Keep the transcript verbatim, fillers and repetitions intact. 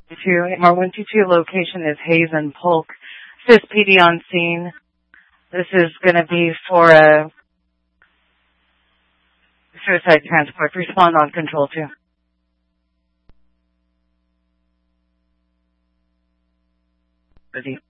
two. Our one two two location is Hayes and Polk. S I S P D on scene. This is going to be for a suicide transport. Respond on control two. Busy.